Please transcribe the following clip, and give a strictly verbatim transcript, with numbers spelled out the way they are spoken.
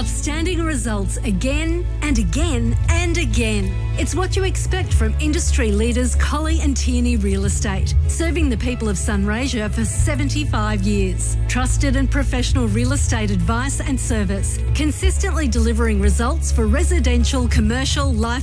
outstanding results again and again and again. It's what you expect from industry leaders Colley and Tierney Real Estate, serving the people of Sunraysia for seventy-five years. Trusted and professional real estate advice and service, consistently delivering results for residential, commercial, life